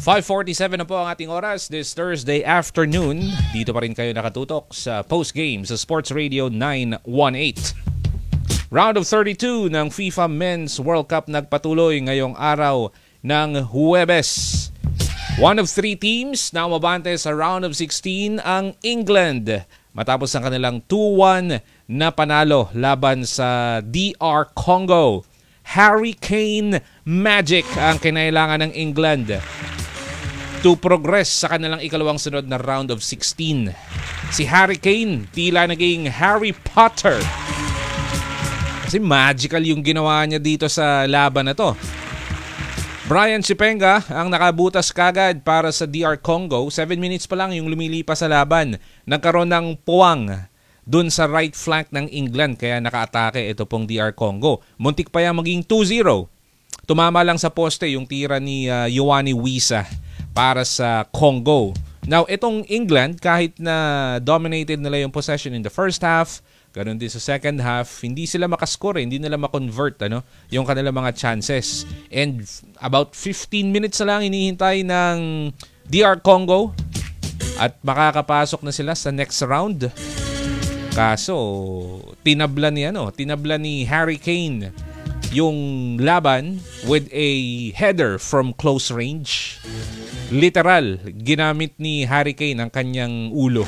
5:47 na po ang ating oras this Thursday afternoon. Dito pa rin kayo nakatutok sa postgame sa Sports Radio 918. Round of 32 ng FIFA Men's World Cup nagpatuloy ngayong araw ng Huwebes. One of three teams na umabante sa round of 16 ang England matapos ang kanilang 2-1 na panalo laban sa DR Congo. Harry Kane magic ang kinailangan ng England to progress sa kanilang ikalawang sunod na round of 16. Si Harry Kane tila naging Harry Potter kasi magical yung ginawa niya dito sa laban na to. Brian Chipenga ang nakabutas kagad para sa DR Congo. 7 minutes pa lang yung lumilipas sa laban. Nagkaroon ng puwang dun sa right flank ng England kaya nakaatake ito pong DR Congo. Muntik pa yan maging 2-0. Tumama lang sa poste yung tira ni Yohani Wissa para sa Congo. Now, itong England, kahit na dominated nila yung possession in the first half, ganun din sa second half, hindi sila makascore, hindi nila makonvert yung kanilang mga chances. And about 15 minutes na lang hinihintay ng DR Congo at makakapasok na sila sa next round. Kaso, tinabla ni Harry Kane yung laban with a header from close range. Literal, ginamit ni Harry Kane ang kanyang ulo.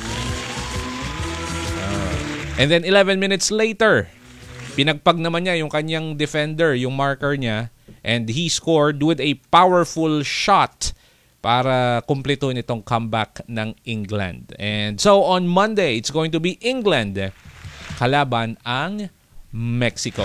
And then 11 minutes later, pinagpag naman niya yung kanyang defender, yung marker niya, and he scored with a powerful shot para kumpleto nitong comeback ng England. And so on Monday, it's going to be England kalaban ang Mexico.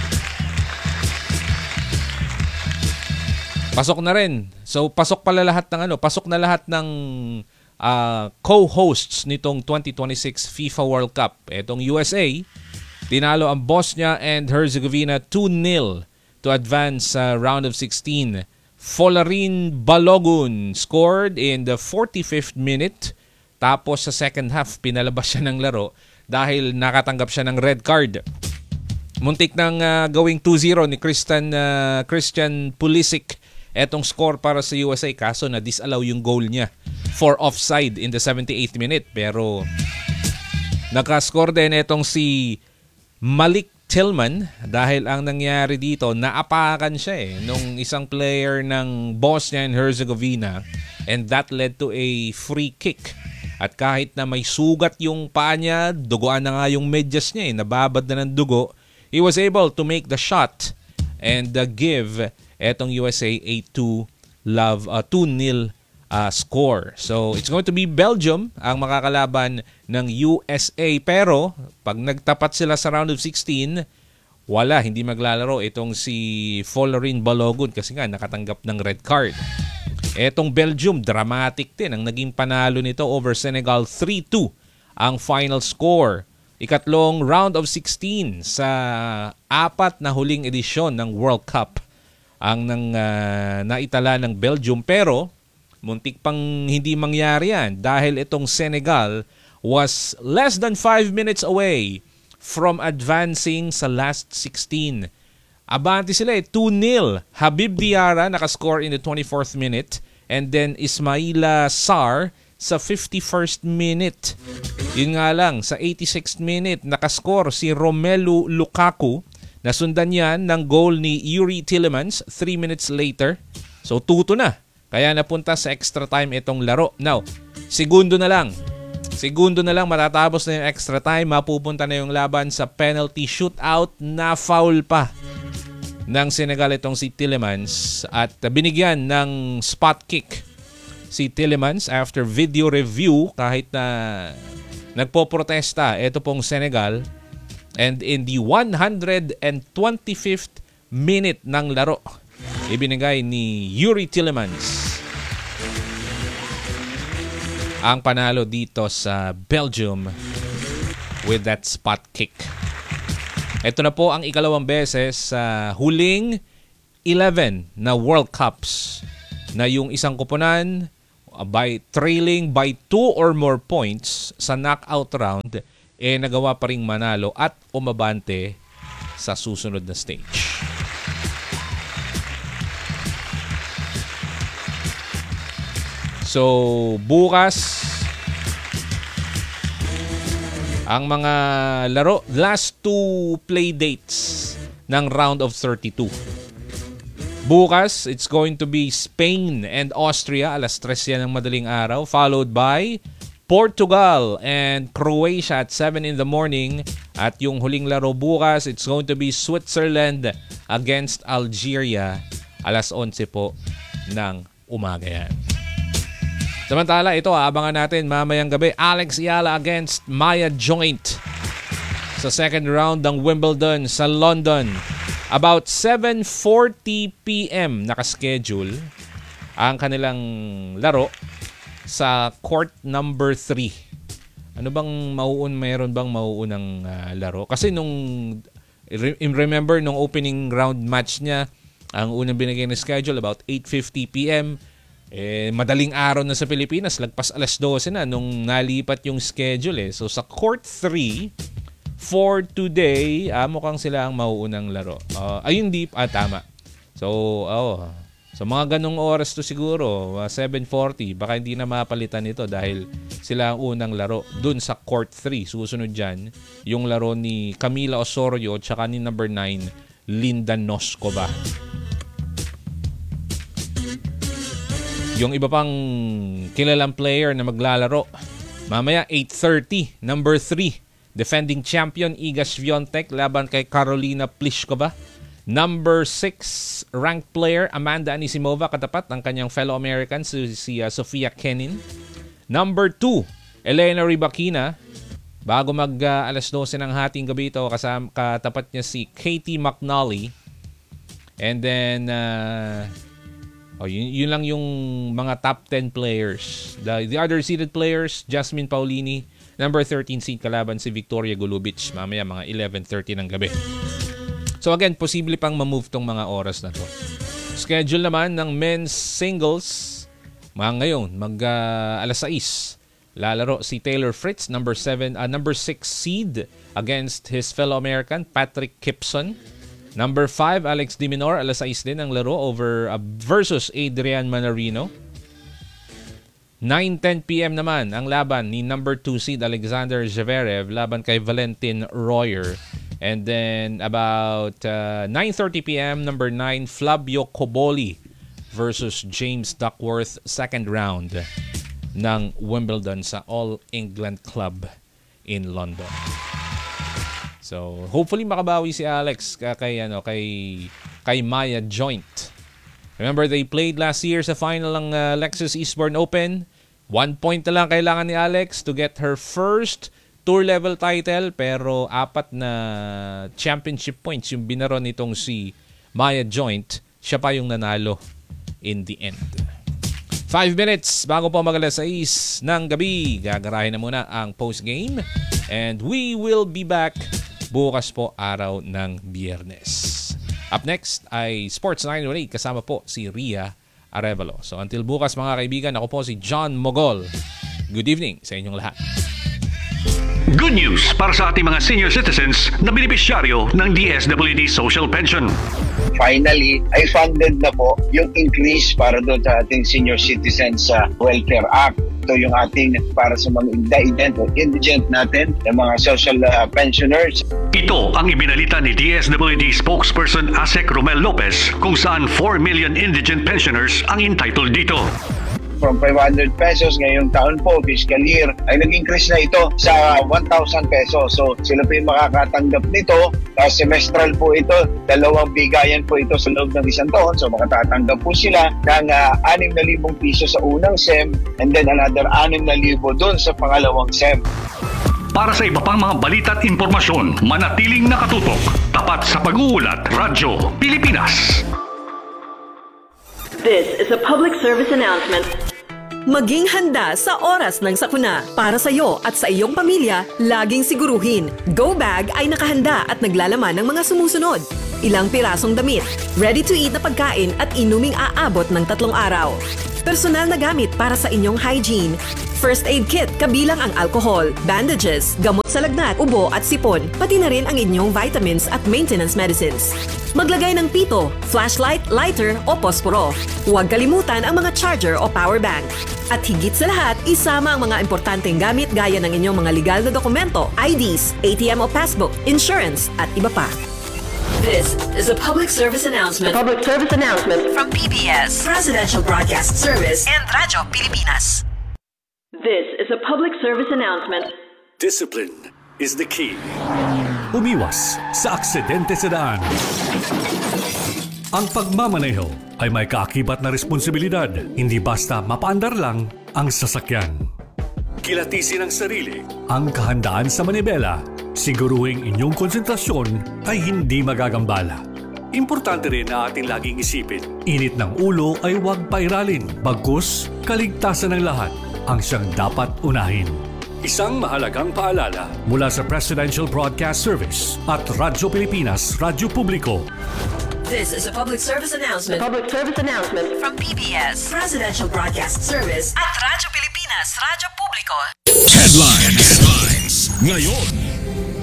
Pasok na rin. So pasok na lahat ng co-hosts nitong 2026 FIFA World Cup. Etong USA, tinalo ang Bosnia and Herzegovina 2-0 to advance sa round of 16. Folarin Balogun scored in the 45th minute. Tapos sa second half, pinalabas siya ng laro dahil nakatanggap siya ng red card. Muntik nang gawing 2-0 ni Christian Pulisic etong score para sa USA, kaso na-disallow yung goal niya for offside in the 78th minute. Pero nakascore din etong si Malik Tillman dahil ang nangyari dito, naapakan siya nung isang player ng Bosnia and Herzegovina, and that led to a free kick. At kahit na may sugat yung paa niya, duguan na nga yung medyas niya, nababad na ng dugo, he was able to make the shot and give etong USA a 2-0 score. So it's going to be Belgium ang makakalaban ng USA. Pero pag nagtapat sila sa round of 16, hindi maglalaro itong si Folarin Balogun kasi nga nakatanggap ng red card. Etong Belgium, dramatic din ang naging panalo nito over Senegal. 3-2 ang final score. Ikatlong round of 16 sa apat na huling edisyon ng World Cup ang naitala ng Belgium, pero muntik pang hindi mangyari yan dahil itong Senegal was less than 5 minutes away from advancing sa last 16. Abante sila 2-0. Habib Diarra nakascore in the 24th minute and then Ismaila Sarr sa 51st minute. Yun nga lang, sa 86th minute nakascore si Romelu Lukaku. Nasundan yan ng goal ni Yuri Tillemans 3 minutes later. So 2-2 na. Kaya napunta sa extra time itong laro. Now, segundo na lang matatapos na yung extra time. Mapupunta na yung laban sa penalty shootout. Na foul pa ng Senegal itong si Tillemans. At binigyan ng spot kick si Tillemans after video review kahit na nagpoprotesta ito pong Senegal. And in the 125th minute ng laro, ibinigay ni Yuri Tillemans ang panalo dito sa Belgium with that spot kick. Ito na po ang ikalawang beses sa huling 11 na World Cups na yung isang koponan by trailing by 2 or more points sa knockout round nagawa pa ring manalo at umabante sa susunod na stage. So, bukas, ang mga laro, last 2 play dates ng round of 32. Bukas, it's going to be Spain and Austria, alas 3 yan ng madaling araw, followed by Portugal and Croatia at 7 in the morning. At yung huling laro bukas, it's going to be Switzerland against Algeria, alas 11 po ng umaga yan. Samantala, ito abangan natin mamayang gabi, Alex Ayala against Maya Joint sa second round ng Wimbledon sa London. About 7:40 p.m. nakaschedule ang kanilang laro sa court number 3. Ano bang mayroon bang mauunang laro? Kasi remember nung opening round match niya, ang unang binigay na schedule about 8:50 p.m. Madaling araw na sa Pilipinas, lagpas alas 12 na nung nalipat yung schedule. So sa court 3 for today, mukhang sila ang mauunang laro. Ayun tama. So sa mga ganong oras to siguro, 7:40, baka hindi na mapalitan ito dahil sila ang unang laro dun sa court 3. Susunod dyan, yung laro ni Camila Osorio at saka ni number 9, Linda Noskova. Yung iba pang kilalang player na maglalaro, mamaya 8:30, number 3, defending champion Iga Swiatek laban kay Karolina Pliskova. Number 6, ranked player Amanda Anisimova katapat ng kanyang fellow American si Sofia Kenin. Number 2, Elena Rybakina. Bago alas 12 ng hating gabi ito, katapat niya si Katie McNally. And then yun lang yung mga top 10 players. The other seeded players, Jasmine Paulini, number 13 seed kalaban si Victoria Golubic, mamaya mga 11:30 ng gabi. So again, posible pang ma-move tong mga oras na to. Schedule naman ng men's singles, ngayon, alas 6. Lalaro si Taylor Fritz, number 6 seed against his fellow American, Patrick Gibson. Number 5, Alex de Minaur, alas 6 din ang laro versus Adrian Manarino. 9:10 p.m. naman ang laban ni number 2 seed Alexander Zverev laban kay Valentin Royer. And then about 9:30 p.m. number 9 Flavio Cobolli versus James Duckworth, second round ng Wimbledon sa All England Club in London. So, hopefully makabawi si Alex kay Maya Joint. Remember, they played last year sa final ng Lexus Eastbourne Open. 1 point na lang kailangan ni Alex to get her first tour level title, pero 4 na championship points yung binaron nitong si Maya Joint. Siya pa yung nanalo in the end. 5 minutes bago po mag-alas 6 ng gabi. Gagarahin na muna ang post-game. And we will be back bukas po araw ng Biyernes. Up next ay Sports 918 kasama po si Ria Arevalo. So until bukas mga kaibigan, ako po si John Mogol. Good evening sa inyong lahat. Good news para sa ating mga senior citizens na benepisyaryo ng DSWD Social Pension. Finally, ay funded na po yung increase para doon sa ating Senior Citizens Welfare Act. Ito yung ating para sa mga indigent natin, yung mga social pensioners. Ito ang ibinalita ni DSWD spokesperson Asek Romel Lopez kung saan 4 million indigent pensioners ang entitled dito. From 500 pesos ngayong taon po, fiscal year, ay nag-increase na ito sa 1,000 pesos. So sila po yung makakatanggap nito. Semestral po ito, 2 bigayan po ito sa loob ng isang taon. So makatatanggap po sila ng 6,000 piso sa unang SEM and then another 6,000 doon sa pangalawang SEM. Para sa iba pang mga balita at impormasyon, manatiling nakatutok. Tapat sa pag-uulat, Radyo Pilipinas. This is a public service announcement. Maging handa sa oras ng sakuna. Para sa iyo at sa iyong pamilya, laging siguruhin. Go Bag ay nakahanda at naglalaman ng mga sumusunod. Ilang pirasong damit, ready-to-eat na pagkain at inuming aabot ng 3 araw. Personal na gamit para sa inyong hygiene. First aid kit kabilang ang alcohol, bandages, gamot sa lagnat, ubo at sipon, pati na rin ang inyong vitamins at maintenance medicines. Maglagay ng pito, flashlight, lighter o posporo. Huwag kalimutan ang mga charger o power bank. At higit sa lahat, isama ang mga importanteng gamit gaya ng inyong mga legal na dokumento, IDs, ATM o passbook, insurance, at iba pa. This is a public service announcement. Public service announcement. From PBS, Presidential Broadcast Service, and Radyo Pilipinas. This is a public service announcement. Discipline is the key. Umiwas sa aksidente sa daan. Ang pagmamaneho ay may kaakibat na responsibilidad. Hindi basta mapaandar lang ang sasakyan. Kilatisin ang sarili, ang kahandaan sa manibela. Siguruhing inyong konsentrasyon ay hindi magagambala. Importante rin na ating laging isipin, init ng ulo ay huwag pairalin. Bagkus, kaligtasan ng lahat ang siyang dapat unahin. Isang mahalagang paalala mula sa Presidential Broadcast Service at Radyo Pilipinas, Radyo Publiko. This is a public service announcement. Public service announcement. From PBS, Presidential Broadcast Service, at Radyo Pilipinas, Radyo Publiko. Headlines. Ngayon.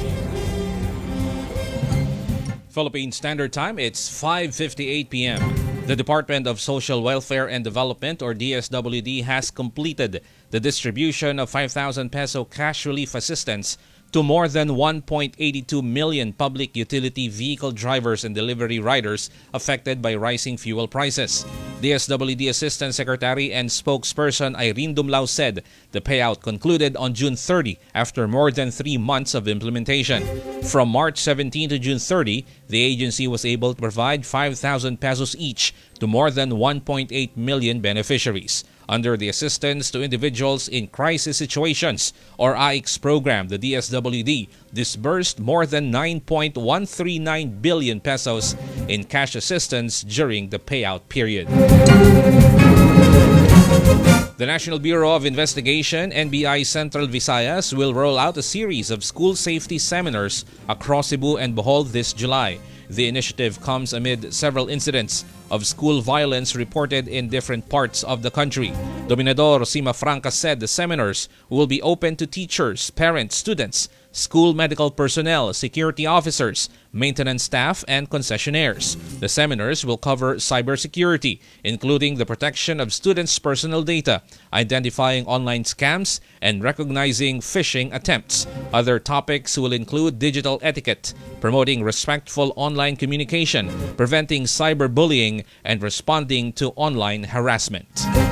Philippine Standard Time, it's 5:58 p.m. The Department of Social Welfare and Development, or DSWD, has completed the distribution of 5,000 peso cash relief assistance to more than 1.82 million public utility vehicle drivers and delivery riders affected by rising fuel prices. DSWD Assistant Secretary and spokesperson Irene Dumlao said the payout concluded on June 30 after more than 3 months of implementation. From March 17 to June 30, the agency was able to provide 5,000 pesos each to more than 1.8 million beneficiaries. Under the Assistance to Individuals in Crisis Situations, or AICS program, the DSWD disbursed more than 9.139 billion pesos in cash assistance during the payout period. The National Bureau of Investigation, NBI Central Visayas, will roll out a series of school safety seminars across Cebu and Bohol this July. The initiative comes amid several incidents of school violence reported in different parts of the country. Dominador Sima Franca said the seminars will be open to teachers, parents, students, school medical personnel, security officers, maintenance staff, and concessionaires. The seminars will cover cybersecurity, including the protection of students' personal data, identifying online scams, and recognizing phishing attempts. Other topics will include digital etiquette, promoting respectful online communication, preventing cyberbullying, and responding to online harassment.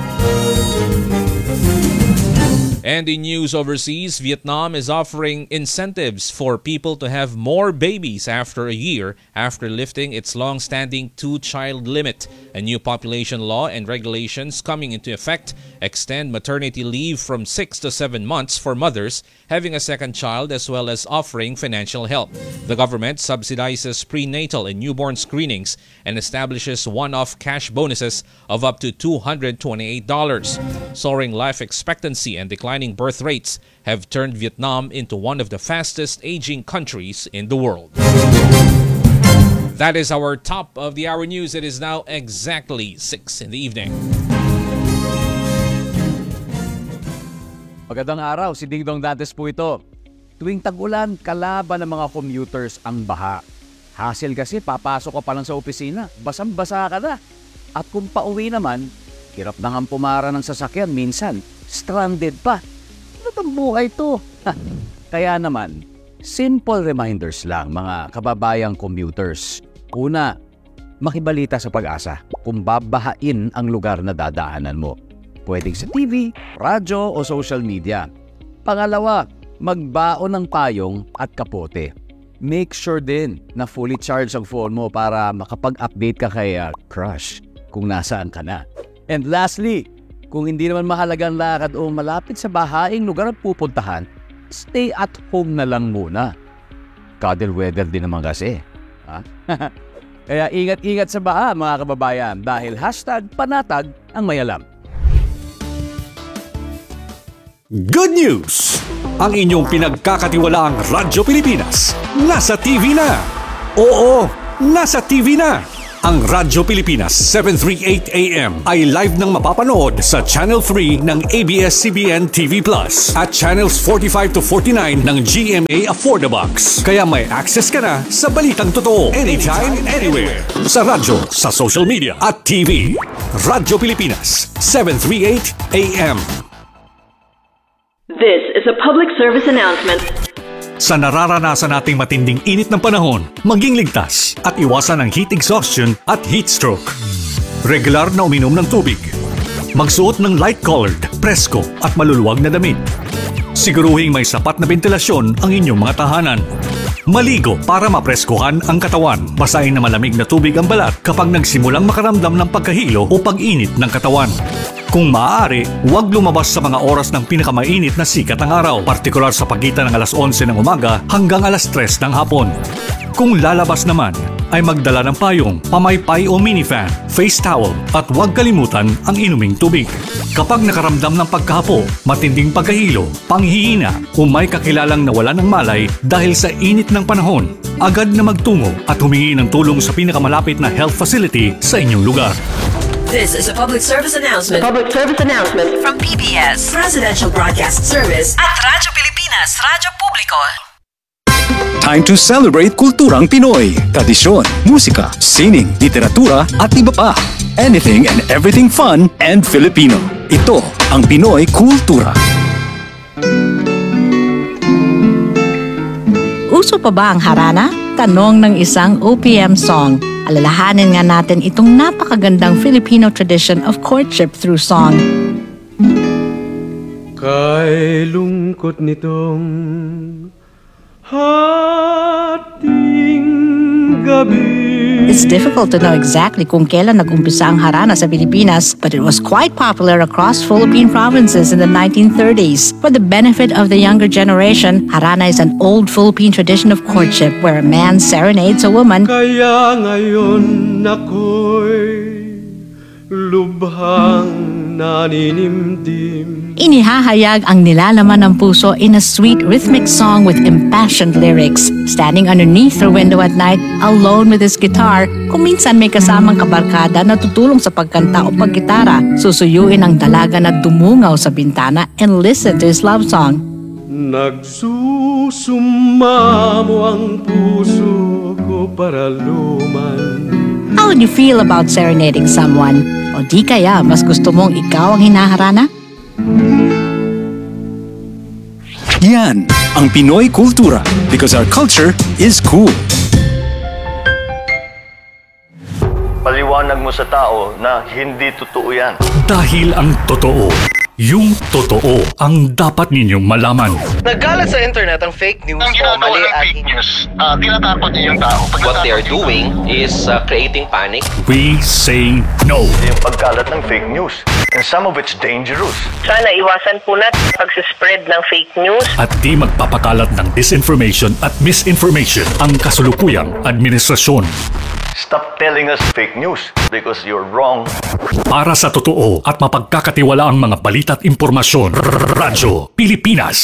And in news overseas, Vietnam is offering incentives for people to have more babies after a year after lifting its long-standing 2-child limit. A new population law and regulations coming into effect extend maternity leave from 6 to 7 months for mothers having a second child, as well as offering financial help. The government subsidizes prenatal and newborn screenings and establishes one-off cash bonuses of up to $228. Soaring life expectancy and declining birth rates have turned Vietnam into one of the fastest aging countries in the world. That is our top of the hour news. It is now exactly 6 in the evening. Magandang araw, si Dingdong Dantes po ito. Tuwing tag-ulan, kalaban ng mga commuters ang baha. Hassle kasi, papasok ka pa lang sa opisina, basang-basa ka na. At kung pauwi naman, hirap na nga pumara ng sasakyan, minsan, stranded pa. Ano bang buhay to? Kaya naman, simple reminders lang mga kababayang commuters. Una, makibalita sa Pag-asa kung babahain ang lugar na dadaanan mo. Pwedeng sa TV, radyo o social media. Pangalawa, magbaon ng payong at kapote. Make sure din na fully charged ang phone mo para makapag-update ka kay crush kung nasaan ka na. And lastly, kung hindi naman mahalagang lakad o malapit sa bahaing lugar ang pupuntahan, stay at home na lang muna. Cuddle weather din naman kasi. Ha? Kaya ingat-ingat sa baha mga kababayan dahil #panatag ang may alam. Good news! Ang inyong pinagkakatiwalaang Radyo Pilipinas nasa TV na. Oo, nasa TV na. Ang Radyo Pilipinas 738 AM ay live nang mapapanood sa Channel 3 ng ABS-CBN TV Plus at Channels 45 to 49 ng GMA Affordabox. Kaya may access ka na sa balitang totoo anytime, anywhere. Sa radyo, sa social media at TV. Radyo Pilipinas, 738 AM. This is a public service announcement. Sa nararanasan nating matinding init ng panahon, maging ligtas at iwasan ang heat exhaustion at heat stroke. Regular na uminom ng tubig. Magsuot ng light-colored, presko at maluluwag na damit. Siguruhing may sapat na ventilasyon ang inyong mga tahanan. Maligo para mapreskuhan ang katawan. Basahin na malamig na tubig ang balat kapag nagsimulang makaramdam ng pagkahilo o pag-init ng katawan. Kung maaari, huwag lumabas sa mga oras ng pinakamainit na sikat ng araw, partikular sa pagitan ng alas 11 ng umaga hanggang alas 3 ng hapon. Kung lalabas naman, ay magdala ng payong, pamaypay o minifan, face towel at huwag kalimutan ang inuming tubig. Kapag nakaramdam ng pagkahapo, matinding pagkahilo, panghihina o may kakilalang nawalan ng malay dahil sa init ng panahon, agad na magtungo at humingi ng tulong sa pinakamalapit na health facility sa inyong lugar. This is a public service announcement Public service announcement. from PBS, Presidential Broadcast Service at Radyo Pilipinas, Radyo Publiko. Time to celebrate kulturang Pinoy. Tradisyon, musika, sining, literatura at iba pa. Anything and everything fun and Filipino. Ito ang Pinoy Kultura. Uso pa ba ang harana? Tanong ng isang OPM song. Alalahanin nga natin itong napakagandang Filipino tradition of courtship through song. Kay lungkot nitong hating gabi. It's difficult to know exactly kung kailan nag-umpisa ang harana sa Pilipinas, but it was quite popular across Philippine provinces in the 1930s. For the benefit of the younger generation, harana is an old Philippine tradition of courtship where a man serenades a woman. Kaya ngayon ako'y lubhang naninimdim. Inihahayag ang nilalaman ng puso in a sweet rhythmic song with impassioned lyrics. Standing underneath her window at night, alone with his guitar, kung minsan may kasamang kabarkada na tutulong sa pagkanta o paggitara, susuyuin ang dalaga na dumungaw sa bintana and listen to his love song. Nagsusumamo ang puso ko para luman. How would you feel about serenading someone? O di kaya mas gusto mong ikaw ang hinaharana? Yan ang Pinoy Kultura because our culture is cool. Paliwanag mo sa tao na hindi totoo yan. Dahil ang totoo, yung totoo ang dapat ninyong malaman. Nagkalat sa internet ang fake news o mali at fake news. Tinatakot niyo yung tao. What they are doing is creating panic. We say no. Yung pagkalat ng fake news. And some of it's dangerous. Sana iwasan po natin pag-spread ng fake news. At di magpapakalat ng disinformation at misinformation ang kasulukuyang administrasyon. Stop telling us fake news because you're wrong. Para sa totoo at mapagkakatiwalaang mga balita at impormasyon, Radyo Pilipinas.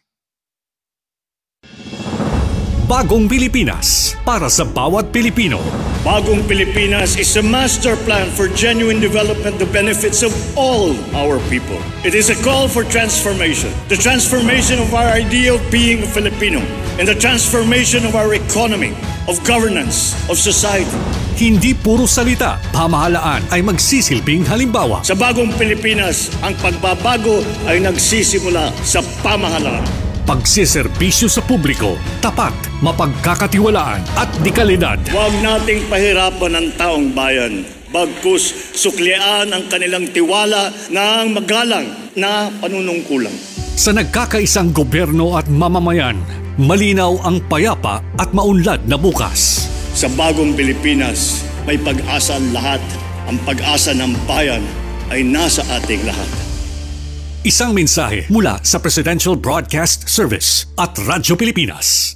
Bagong Pilipinas para sa bawat Pilipino. Bagong Pilipinas is a master plan for genuine development, the benefits of all our people. It is a call for transformation. The transformation of our idea of being a Filipino and the transformation of our economy, of governance, of society. Hindi puro salita, pamahalaan ay magsisilbing halimbawa. Sa Bagong Pilipinas, ang pagbabago ay nagsisimula sa pamahalaan. Pagsiservisyo sa publiko, tapat, mapagkakatiwalaan at dekalidad. Huwag nating pahirapan ang taong bayan. Bagkus suklian ang kanilang tiwala ng magalang na panunungkulan. Sa nagkakaisang gobyerno at mamamayan, malinaw ang payapa at maunlad na bukas. Sa Bagong Pilipinas, may pag-asa ang lahat. Ang pag-asa ng bayan ay nasa ating lahat. Isang mensahe mula sa Presidential Broadcast Service at Radyo Pilipinas.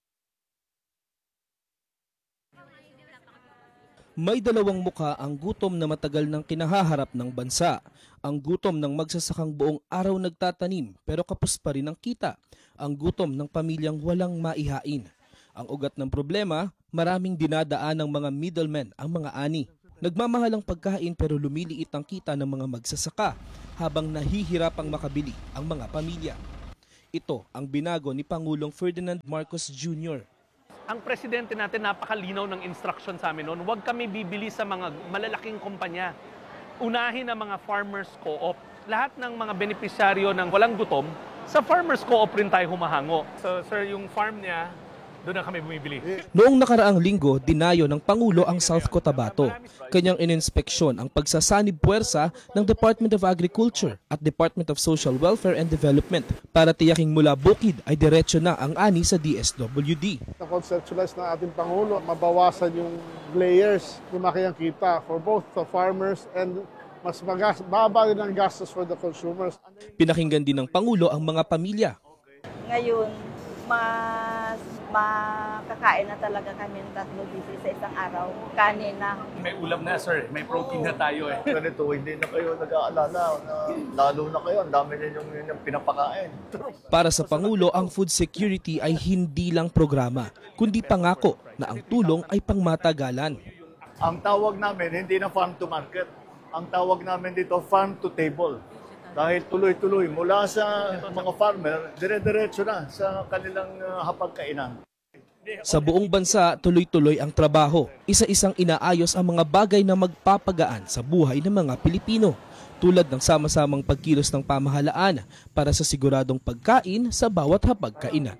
May dalawang muka ang gutom na matagal nang kinahaharap ng bansa. Ang gutom ng magsasakang buong araw nagtatanim pero kapos pa rin ang kita. Ang gutom ng pamilyang walang maihain. Ang ugat ng problema, maraming dinadaan ng mga middlemen ang mga ani. Nagmamahal ang pagkain pero lumiliit ang kita ng mga magsasaka habang nahihirapang makabili ang mga pamilya. Ito ang binago ni Pangulong Ferdinand Marcos Jr. Ang presidente natin napakalinaw ng instruction sa amin noon, huwag kami bibili sa mga malalaking kumpanya. unahin ang mga farmers co-op. Lahat ng mga benepisyaryo ng walang gutom, sa farmers co-op rin tayo humahango. So sir, yung farm niya, doon na kami bumibili. Noong nakaraang linggo, dinayo ng Pangulo ang South Cotabato. Kanyang ininspeksyon ang pagsasanib puwersa ng Department of Agriculture at Department of Social Welfare and Development para tiyaking mula bukid ay diretso na ang ani sa DSWD. Na-conceptualize ng ating Pangulo, mabawasan yung layers, lumaki ang kita for both the farmers and mas baba din ang gastos for the consumers. Pinakinggan din ng Pangulo ang mga pamilya. Ngayon, mas makakain na talaga kami ng 3 beses sa isang araw. Kanin na. May ulam na sir, may protein na tayo eh. Ganito, hindi na kayo nag-aalala na lalo na kayo, ang dami niyo yung pinapakain. Para sa Pangulo, ang food security ay hindi lang programa, kundi pangako na ang tulong ay pangmatagalan. Ang tawag namin, hindi na farm to market. Ang tawag namin dito, farm to table. Dahil tuloy-tuloy mula sa mga farmer, dire-diretso na sa kanilang hapagkainan. Sa buong bansa, tuloy-tuloy ang trabaho. Isa-isang inaayos ang mga bagay na magpapagaan sa buhay ng mga Pilipino, tulad ng sama-samang pagkilos ng pamahalaan para sa siguradong pagkain sa bawat hapagkainan.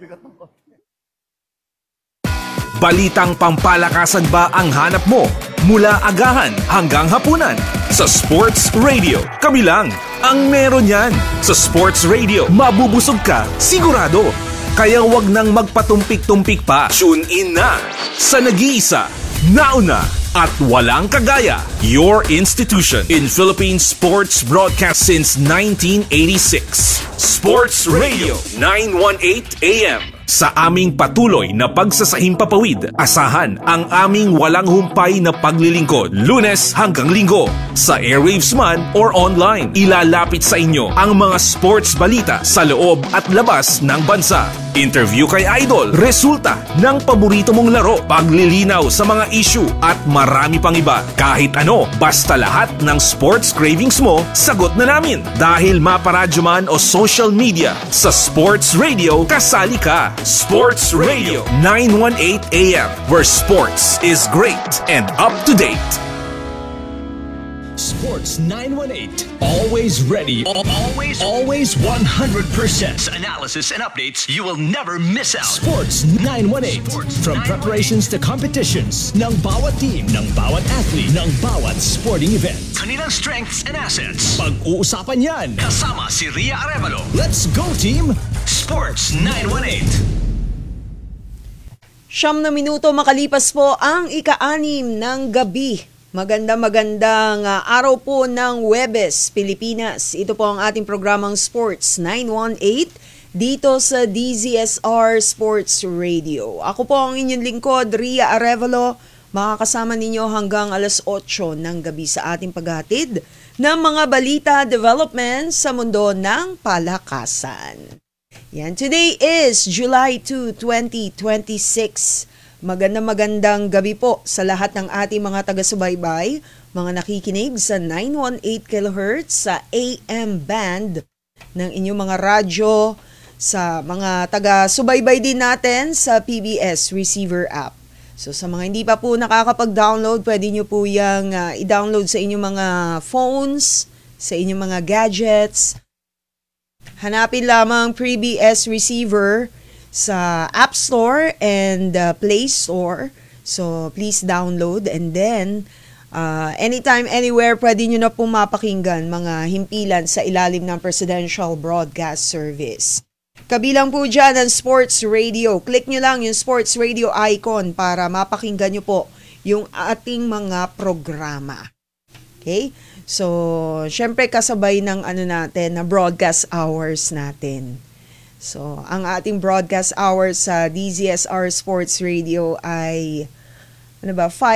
Balitang pampalakasan ba ang hanap mo? Mula agahan hanggang hapunan. Sa Sports Radio, kami lang ang meron yan. Sa Sports Radio, mabubusog ka, sigurado. Kaya wag nang magpatumpik-tumpik pa. Tune in na sa nag-iisa, nauna at walang kagaya. Your institution in Philippine sports broadcast since 1986. Sports Radio 918 AM. Sa aming patuloy na pagsasahimpapawid, asahan ang aming walang humpay na paglilingkod, Lunes hanggang Linggo. Sa airwaves man or online, ilalapit sa inyo ang mga sports balita sa loob at labas ng bansa. Interview kay Idol, resulta ng paborito mong laro, paglilinaw sa mga issue at marami pang iba. Kahit ano, basta lahat ng sports cravings mo, sagot na namin. Dahil maparadyo man o social media, sa Sports Radio, kasali ka. Sports Radio 918 AM, where sports is great and up to date. Sports 918. Always ready. Always 100% analysis and updates you will never miss out. Sports 918. From preparations to competitions ng bawat team, ng bawat athlete, ng bawat sporting event. Kanilang strengths and assets. Pag-uusapan yan. Kasama si Ria Arevalo. Let's go team! Sports 918. 9 minuto makalipas po ang ika-6 ng gabi. Magandang araw po ng Huwebes, Pilipinas. Ito po ang ating programang Sports 918 dito sa DZSR Sports Radio. Ako po ang inyong lingkod, Ria Arevalo, makakasama ninyo hanggang alas 8 ng gabi sa ating paghatid ng mga balita, developments sa mundo ng palakasan. Yan, today is July 2, 2026. Magandang gabi po sa lahat ng ating mga taga-subaybay, mga nakikinig sa 918 kHz sa AM band ng inyong mga radyo, sa mga taga-subaybay din natin sa PBS receiver app. So sa mga hindi pa po nakakapag-download, pwede nyo po yung i-download sa inyong mga phones, sa inyong mga gadgets. Hanapin lamang PBS receiver sa App Store and Play Store. So, please download and then anytime, anywhere, pwede nyo na po mapakinggan mga himpilan sa ilalim ng Presidential Broadcast Service. Kabilang po dyan ang Sports Radio. Click nyo lang yung Sports Radio icon para mapakinggan nyo po yung ating mga programa. Okay? So, syempre kasabay ng natin, na broadcast hours natin. So, ang ating broadcast hours sa DZSR Sports Radio ay 5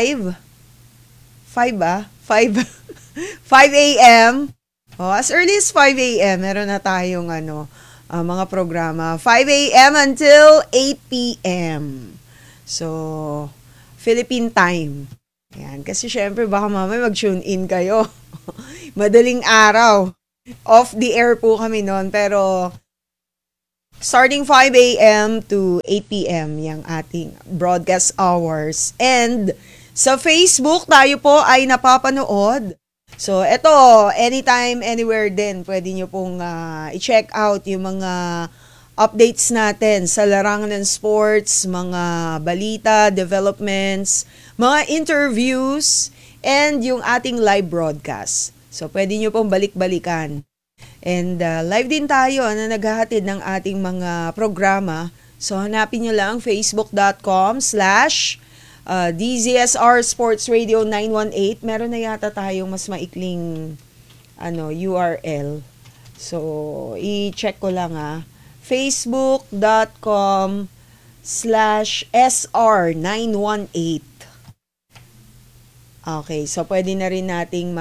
a.m. As early as 5 a.m. meron na tayong mga programa. 5 a.m. until 8 p.m. So, Philippine time. Yan. Kasi syempre baka mamaya mag-tune in kayo. Madaling araw. Off the air po kami noon. Pero starting 5 a.m. to 8 p.m. yung ating broadcast hours. And sa Facebook tayo po ay napapanood So, eto, anytime, anywhere din, pwede nyo pong i-check out yung mga updates natin sa larangan ng sports, mga balita, developments, mga interviews, and yung ating live broadcast. So, pwede nyo pong balik-balikan. And live din tayo na naghahatid ng ating mga programa. So, hanapin nyo lang facebook.com/DZSR Sports Radio 918. Meron na yata tayong mas maikling URL. So, i-check ko lang facebook.com/SR918. Okay, so pwede na rin nating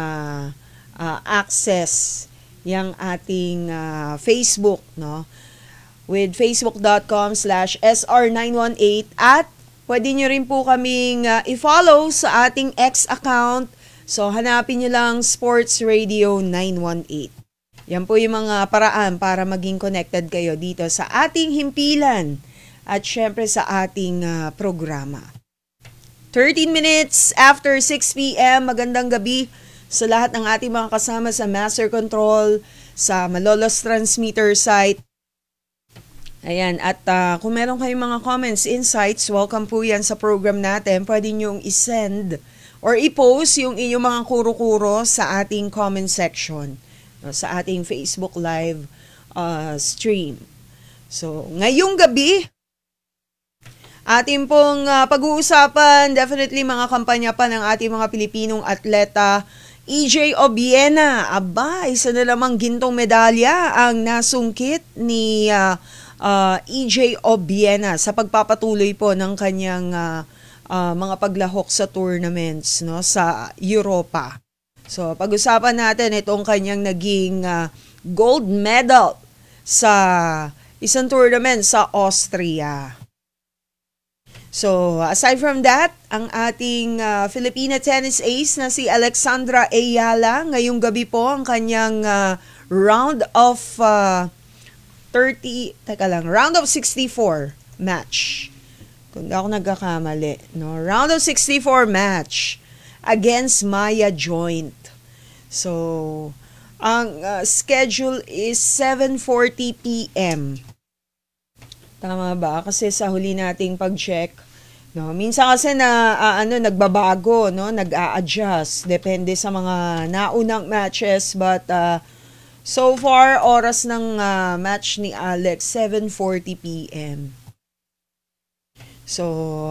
access yung ating Facebook, no? With facebook.com/SR918 at pwede nyo rin po kaming i-follow sa ating X account. So, hanapin nyo lang Sports Radio 918. Yan po yung mga paraan para maging connected kayo dito sa ating himpilan at syempre sa ating programa. 13 minutes after 6 p.m. Magandang gabi sa lahat ng ating mga kasama sa Master Control, sa Malolos Transmitter site. Ayan, at kung meron kayong mga comments, insights, welcome po yan sa program natin. Pwede nyong isend or i-post yung inyong mga kuro-kuro sa ating comment section, sa ating Facebook Live stream. So, ngayong gabi, ating pong pag-uusapan, definitely mga kampanya pa ng ating mga Pilipinong atleta. EJ Obiena, isa na lamang gintong medalya ang nasungkit ni EJ Obiena sa pagpapatuloy po ng kanyang mga paglahok sa tournaments, no, sa Europa. So, pag-usapan natin itong kanyang naging gold medal sa isang tournament sa Austria. So, aside from that, ang ating Filipina tennis ace na si Alexandra Ayala, ngayong gabi po ang kanyang round of 64 match. Kung di ako nagkakamali, no? Round of 64 match against Maya Joint. So, ang schedule is 7:40 p.m. Tama ba? Kasi sa huli nating pag-check, no, minsan kasi nagbabago, no, nag-a-adjust depende sa mga naunang matches, but so far oras ng match ni Alex 7:40 p.m. So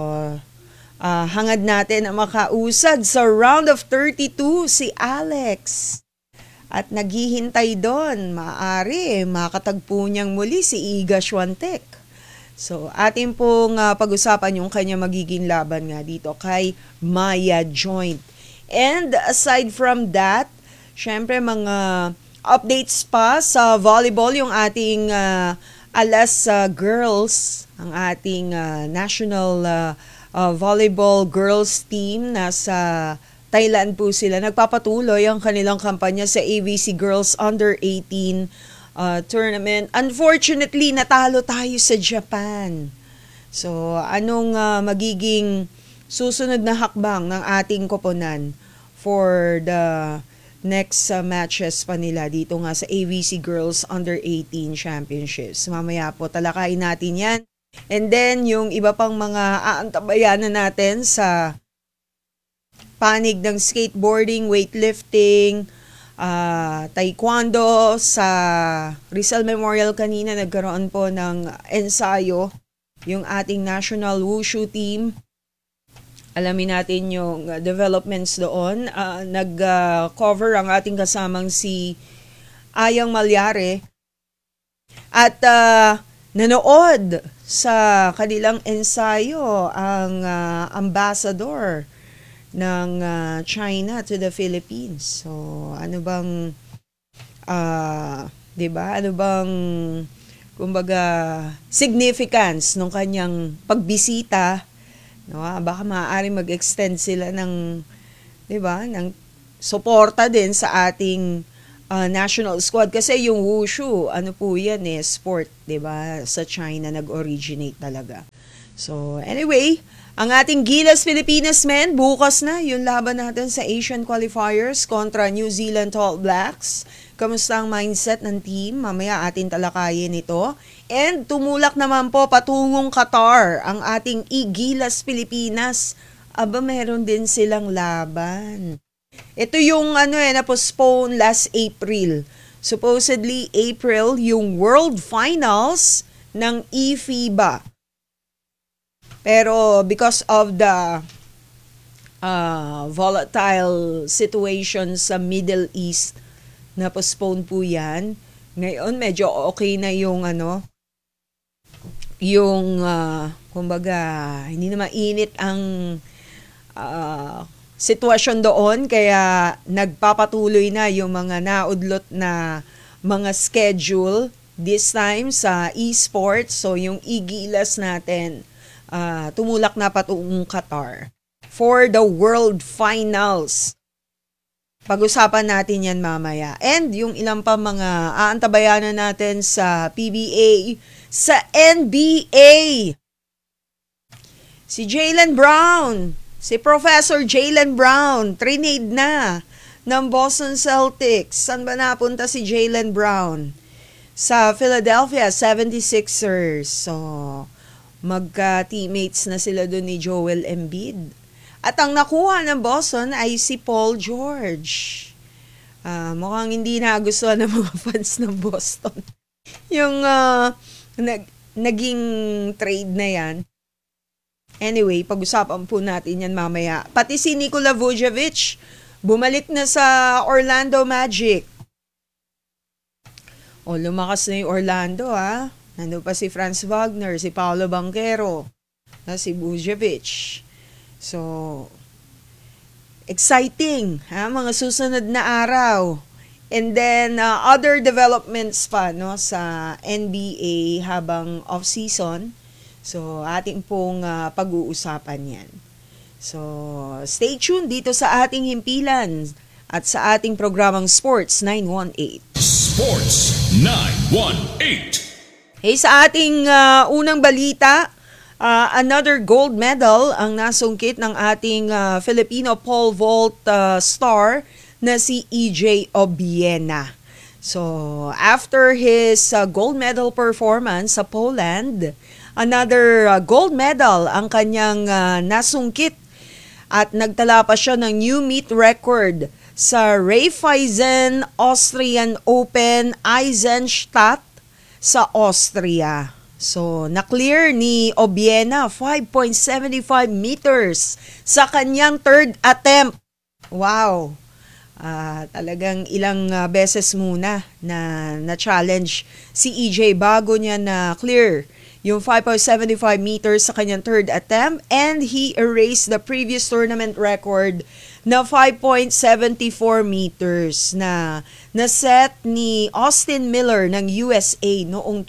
hangad natin na makausad sa round of 32 si Alex. At naghihintay doon, maaari makatagpo niyang muli si Iga Swiatek. So, atin pong pag-usapan yung kanya magiging laban nga dito kay Maya Joint. And aside from that, syempre mga updates pa sa volleyball, yung ating Alas girls, ang ating national volleyball girls team, nasa Thailand po sila. Nagpapatuloy ang kanilang kampanya sa AVC Girls Under 18 tournament. Unfortunately, natalo tayo sa Japan. So, anong magiging susunod na hakbang ng ating koponan for the next matches pa nila dito nga sa AVC Girls Under 18 Championships? Mamaya po talakayin natin yan. And then, yung iba pang mga aantabayanan natin sa panig ng skateboarding, weightlifting, taekwondo. Sa Rizal Memorial kanina nagkaroon po ng ensayo yung ating national wushu team. Alamin natin yung developments doon. Nag-cover ang ating kasamang si Ayang Malyare at nanood sa kanilang ensayo ang ambassador ng China to the Philippines. So, ano bang 'di ba? Ano bang kumbaga significance ng kanyang pagbisita, no? Baka maaaring mag-extend sila ng 'di ba, ng suporta din sa ating national squad kasi yung wushu, ano po 'yan sport, 'di ba? Sa China nag-originate talaga. So anyway, ang ating Gilas Pilipinas men, bukas na yung laban natin sa Asian Qualifiers kontra New Zealand All Blacks. Kamusta ang mindset ng team? Mamaya atin talakayin ito. And tumulak naman po patungong Qatar ang ating Gilas Pilipinas. Aba, meron din silang laban. Ito yung na-postpone last April. Supposedly April yung World Finals ng FIBA. Pero because of the volatile situation sa Middle East, na-postpone po yan. Ngayon, medyo okay na yung kumbaga, hindi na mainit ang sitwasyon doon, kaya nagpapatuloy na yung mga naudlot na mga schedule this time sa esports. So, yung Gilas natin, tumulak na patungong Qatar for the World Finals. Pag-usapan natin yan mamaya. And yung ilang pa mga aantabayanan natin sa PBA, sa NBA. Si Jaylen Brown, si Professor Jaylen Brown, trinade na ng Boston Celtics. Saan ba napunta si Jaylen Brown? Sa Philadelphia 76ers. So, magka-teammates na sila doon ni Joel Embiid. At ang nakuha ng Boston ay si Paul George. Mukhang hindi nagustuhan ng mga fans ng Boston yung naging trade na yan. Anyway, pag-usapan po natin yan mamaya. Pati si Nikola Vucevic, bumalik na sa Orlando Magic. Lumakas na yung Orlando, ha? Nandun pa si Franz Wagner, si Paolo Banchero, si Vucevic. So, exciting, ha? Mga susunod na araw. And then, other developments pa, no, sa NBA habang off-season. So, ating pong pag-uusapan yan. So, stay tuned dito sa ating himpilan at sa ating programang Sports 918. Sports 918. Hey, sa ating unang balita, another gold medal ang nasungkit ng ating Filipino pole vault star na si EJ Obiena. So, after his gold medal performance sa Poland, another gold medal ang kanyang nasungkit at nagtala pa siya ng new meet record sa Raiffeisen Austrian Open Eisenstadt sa Austria. So, na-clear ni Obiena 5.75 meters sa kanyang third attempt. Wow! Talagang ilang beses muna na challenge si EJ bago niya na clear yung 5.75 meters sa kanyang third attempt, and he erased the previous tournament record na 5.74 meters na set ni Austin Miller ng USA noong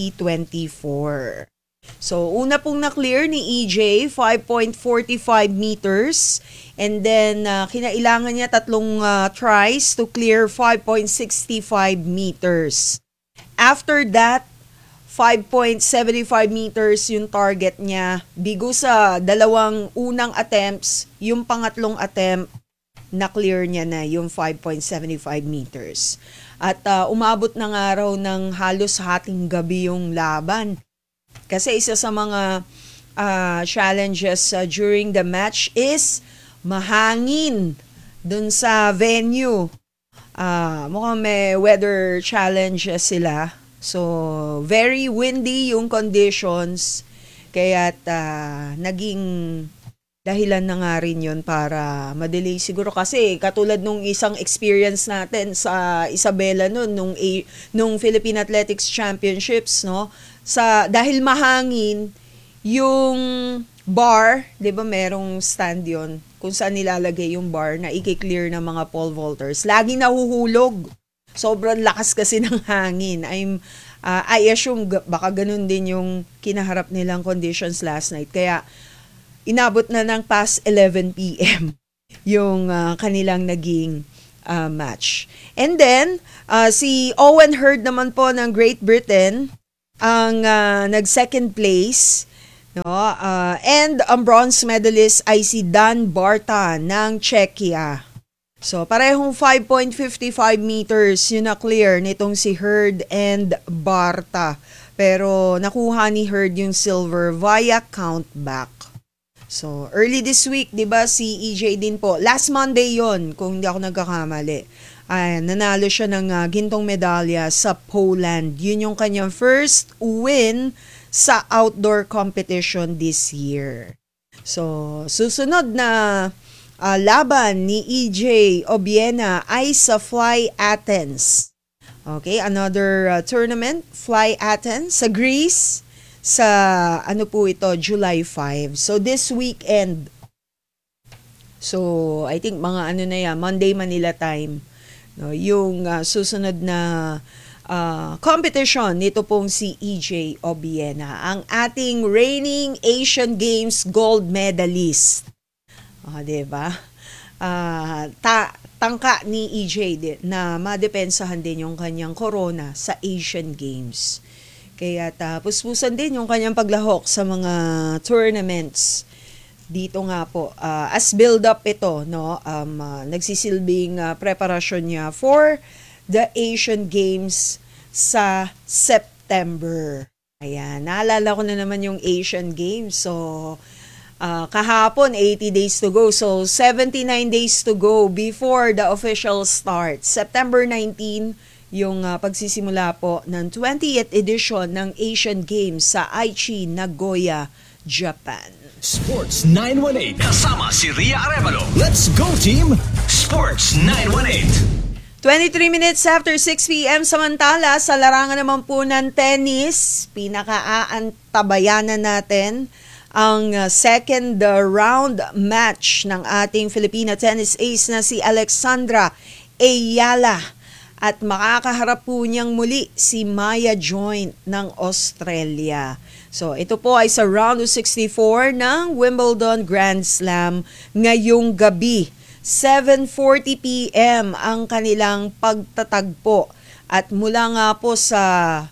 2024. So, una pong na-clear ni EJ, 5.45 meters. And then, kinailangan niya tatlong tries to clear 5.65 meters. After that, 5.75 meters yung target niya. Bigo sa dalawang unang attempts, yung pangatlong attempt, na-clear niya na yung 5.75 meters. At umabot ng araw ng halos hating gabi yung laban. Kasi isa sa mga challenges during the match is mahangin dun sa venue. Mukhang may weather challenge sila. So, very windy yung conditions. Kaya't naging dahilan na nga rin yun para madelay siguro. Kasi katulad nung isang experience natin sa Isabela nung Philippine Athletics Championships, no? Dahil mahangin, yung bar, 'di ba, merong stand yun kung saan nilalagay yung bar na i-clear ng mga pole vaulters. Laging nahuhulog. Sobrang lakas kasi ng hangin. I assume baka ganun din yung kinaharap nilang conditions last night. Kaya inabot na ng past 11 p.m. yung kanilang naging match. And then, si Owen Hurd naman po ng Great Britain ang nag-second place No, and ang bronze medalist ay si Dan Barta ng Czechia. So, parehong 5.55 meters yun na clear nitong si Hurd and Barta. Pero nakuha ni Hurd yung silver via countback. So, early this week, di ba, si EJ din po. Last Monday yon kung hindi ako nagkakamali. Nanalo siya ng gintong medalya sa Poland. Yun yung kanyang first win sa outdoor competition this year. So, susunod na laban ni EJ Obiena ay sa Fly Athens. Okay, another tournament, Fly Athens sa Greece sa ano po ito, July 5. So, this weekend. So, I think mga ano na yan, Monday Manila time. No, yung susunod na competition nito pong si EJ Obiena, ang ating reigning Asian Games gold medalist. Diba? Tangka ni EJ din, na madepensahan din yung kanyang corona sa Asian Games. Kaya puspusan din yung kanyang paglahok sa mga tournaments. Dito nga po, as build-up ito, no, nagsisilbing preparasyon niya for the Asian Games sa September. Ayan, naalala ko na naman yung Asian Games. So, kahapon, 80 days to go. So, 79 days to go before the official start. September 19, yung pagsisimula po ng 20th edition ng Asian Games sa Aichi, Nagoya, Japan. Sports 918 kasama si Ria Arevalo. Let's go team! Sports 918. 23 minutes after 6 p.m. Samantala, sa larangan naman po ng tennis, pinaka-aantabayanan natin ang second round match ng ating Filipina tennis ace na si Alexandra Ayala. At makakaharap po niyang muli si Maya Joint ng Australia. So, ito po ay sa round of 64 ng Wimbledon Grand Slam ngayong gabi. 7:40 p.m. ang kanilang pagtatagpo. At mula nga po sa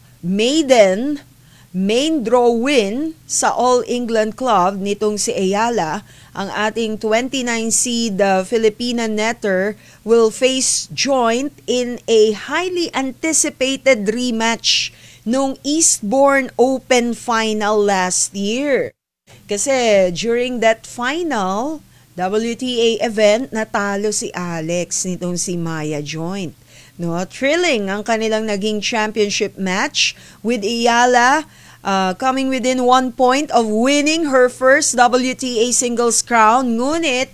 main draw win sa All England Club nitong si Ayala, ang ating 29 seed Filipina netter will face Joint in a highly anticipated rematch nung Eastbourne Open final last year. Kasi during that final WTA event, natalo si Alex nitong si Maya Joint. No, thrilling ang kanilang naging championship match with Ayala coming within 1 point of winning her first WTA singles crown. Ngunit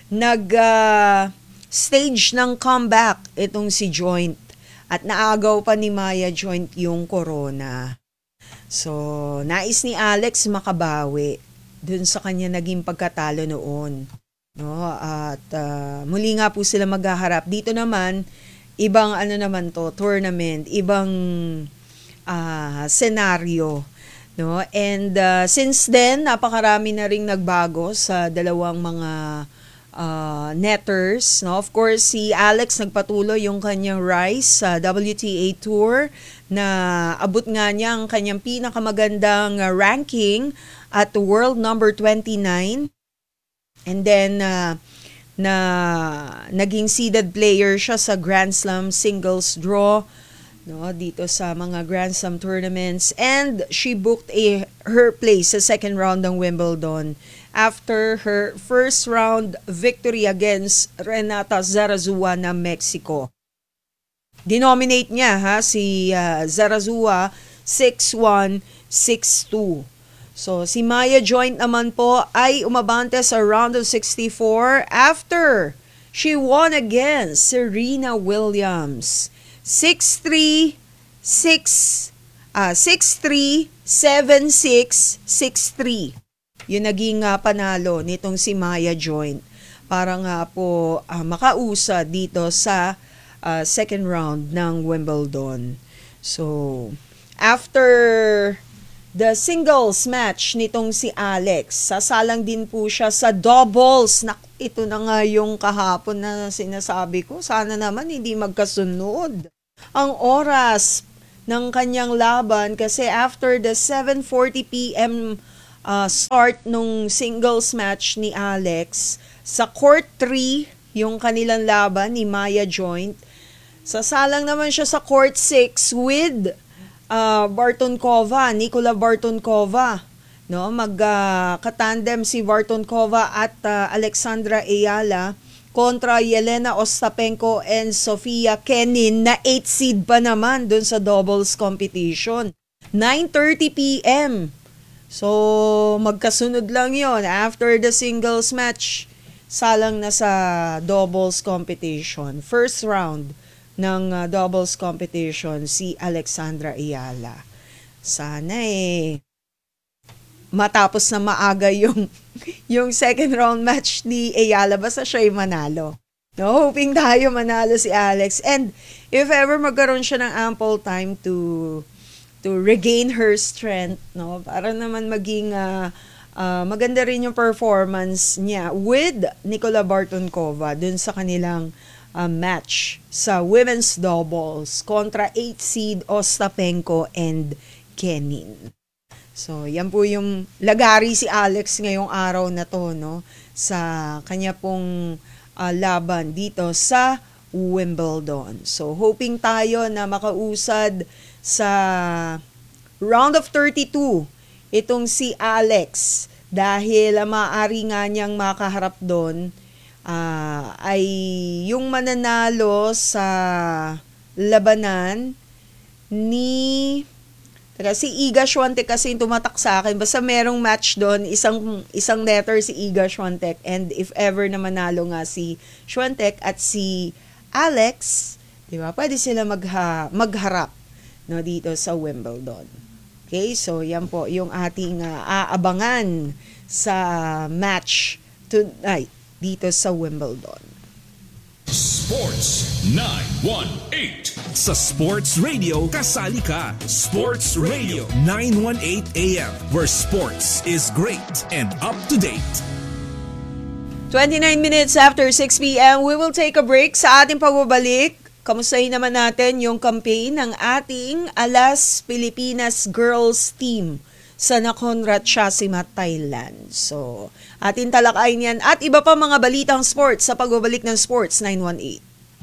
nag-stage ng comeback itong si Joint at naagaw pa ni Maya Joint yung corona. So, nais ni Alex makabawi dun sa kanya naging pagkatalo noon. No, at muli nga po sila maghaharap. Dito naman, ibang tournament, ibang senaryo. No? And since then, napakarami na ring nagbago sa dalawang mga netters. No? Of course, si Alex nagpatuloy yung kanyang rise sa WTA Tour na abot nga niya ang kanyang pinakamagandang ranking at world number 29. And then, naging seeded player siya sa Grand Slam singles draw, no, dito sa mga Grand Slam tournaments. And she booked her place sa second round ng Wimbledon after her first round victory against Renata Zarazua ng Mexico. Dinominate niya si Zarazua 6-1, 6-2. So, si Maya Joint naman po ay umabante sa round of 64 after she won against Serena Williams. 6-3, 6-3, 7-6, 6-3. Yung naging panalo nitong si Maya Joint para nga po makausa dito sa second round ng Wimbledon. So, after the singles match nitong si Alex, sasalang din po siya sa doubles. Ito na nga yung kahapon na sinasabi ko. Sana naman hindi magkasunod ang oras ng kanyang laban kasi after the 7:40 p.m. start nung singles match ni Alex. Sa court 3, yung kanilang laban ni Maya Joint. Sasalang naman siya sa court 6 with Nikola Bartonkova. No, magkatandem si Bartonkova at Alexandra Ayala kontra Yelena Ostapenko and Sofia Kenin na 8 seed pa naman dun sa doubles competition. 9:30 p.m. So, magkasunod lang yon after the singles match. Salang na sa doubles competition. First round ng doubles competition si Alexandra Ayala. Sana matapos na maaga yung second round match ni Ayala, basta siya'y manalo. No, hoping tayo manalo si Alex. And if ever magkaroon siya ng ample time to regain her strength, no, para naman maging maganda rin yung performance niya with Nikola Bartonkova dun sa kanilang match sa women's doubles kontra 8 seed Ostapenko and Kenin. So, yan po yung lagari si Alex ngayong araw na to, no, sa kanya pong laban dito sa Wimbledon. So, hoping tayo na makausad sa round of 32 itong si Alex dahil maaari nga niyang makaharap doon ay yung mananalo sa labanan ni si Iga Swiatek kasi yung tumatak sa akin. Basta merong match doon, isang letter si Iga Swiatek. And if ever na manalo nga si Swiatek at si Alex, di ba, pwede sila magharap, no, dito sa Wimbledon. Okay, so yan po yung ating aabangan sa match tonight dito sa Wimbledon. Sports 918. Sa Sports Radio, kasali ka. Sports Radio 918 AM, where sports is great and up to date. 29 minutes after 6 p.m., we will take a break. Sa ating pagbabalik, kamustahin naman natin yung campaign ng ating Alas Pilipinas Girls Team sa Nakhon Ratchasima, Thailand. So, atin talakayin yan at iba pa mga balitang sports sa pagbabalik ng Sports 918.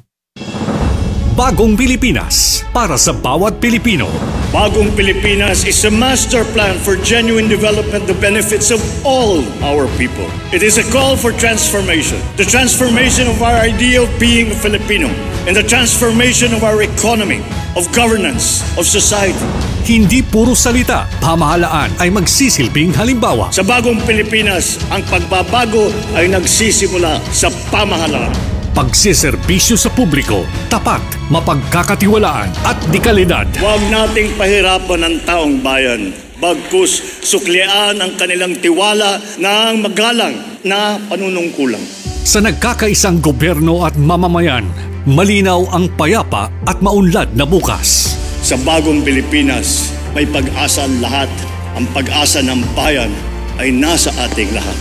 Bagong Pilipinas para sa bawat Pilipino. Bagong Pilipinas is a master plan for genuine development that benefits of all our people. It is a call for transformation. The transformation of our idea of being a Filipino and the transformation of our economy, of governance, of society. Hindi puro salita, pamahalaan ay magsisilbing halimbawa. Sa Bagong Pilipinas, ang pagbabago ay nagsisimula sa pamahalaan. Pagsiservisyo sa publiko, tapat, mapagkakatiwalaan at dekalidad. Huwag nating pahirapan ang taong bayan. Bagkus suklian ang kanilang tiwala ng magalang na panunungkulan. Sa nagkakaisang gobyerno at mamamayan, malinaw ang payapa at maunlad na bukas. Sa Bagong Pilipinas, may pag-asa ang lahat. Ang pag-asa ng bayan ay nasa ating lahat.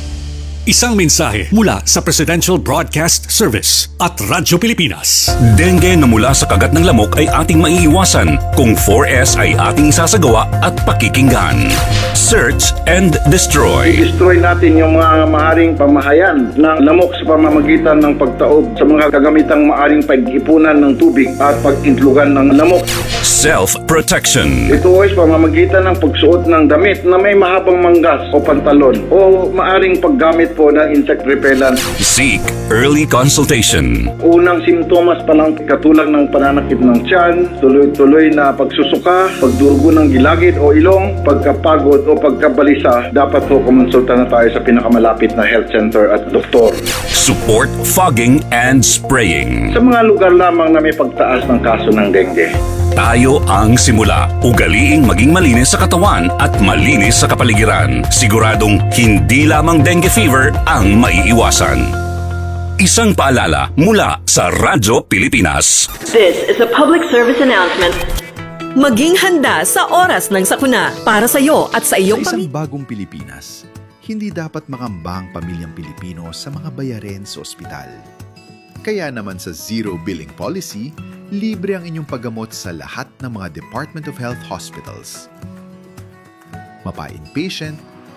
Isang mensahe mula sa Presidential Broadcast Service at Radyo Pilipinas. Dengue na mula sa kagat ng lamok ay ating maiiwasan kung 4S ay ating isasagawa at pakikinggan. Search and destroy. I-destroy natin yung mga maaaring pamahayan ng lamok sa pamamagitan ng pagtaob sa mga kagamitang maaaring pag-ipunan ng tubig at pag-intlugan ng lamok. Self-protection. Ito ay pamamagitan ng pagsuot ng damit na may mahabang manggas o pantalon o maaaring paggamit po ng insect repellent. Seek early consultation. Unang simptomas pa lang katulad ng pananakit ng tiyan, tuloy-tuloy na pagsusuka, pagdurugo ng gilagid o ilong, pagkapagod o pagkabalisa, dapat po kumonsulta na tayo sa pinakamalapit na health center at doktor. Support fogging and spraying. Sa mga lugar lamang na may pagtaas ng kaso ng dengue. Tayo ang simula. Ugaliing maging malinis sa katawan at malinis sa kapaligiran. Siguradong hindi lamang dengue fever ang maiiwasan. Isang paalala mula sa Radyo Pilipinas. This is a public service announcement. Maging handa sa oras ng sakuna para sa iyo at sa iyong Sa isang bagong Pilipinas, hindi dapat makamba ang pamilyang Pilipino sa mga bayarin sa ospital. Kaya naman sa Zero Billing Policy, libre ang inyong paggamot sa lahat ng mga Department of Health hospitals. Mapa-inpatient,